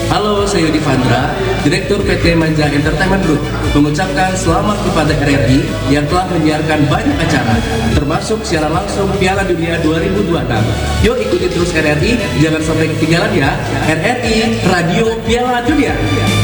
Halo, saya Yudi Fandra, Direktur PT Manja Entertainment Group, mengucapkan selamat kepada RRI yang telah menyiarkan banyak acara, termasuk siaran langsung Piala Dunia 2026. Yuk ikuti terus RRI, jangan sampai ketinggalan ya. RRI Radio Piala Dunia.